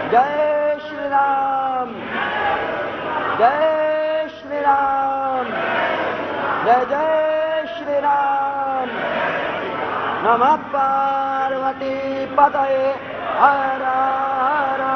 जय श्री राम, जय श्री राम, जय जय श्री राम। नमः पार्वती पतये हर हर